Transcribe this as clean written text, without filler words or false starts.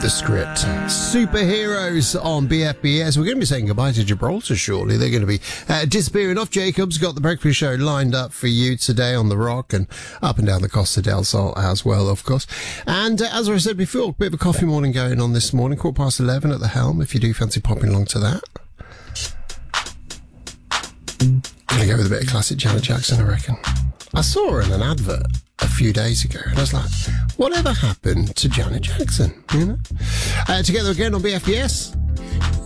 the script. Superheroes on BFBS. We're going to be saying goodbye to Gibraltar shortly. They're going to be disappearing off. Jacob's got the breakfast show lined up for you today on the Rock and up and down the Costa del Sol as well, of course. And as I said before, a bit of a coffee morning going on this morning, 11:15 at the helm, if you do fancy popping along to that. Gonna go with a bit of classic Janet Jackson, I reckon. I saw her in an advert a few days ago, and I was like, whatever happened to Janet Jackson, you know? Together again on BFBS.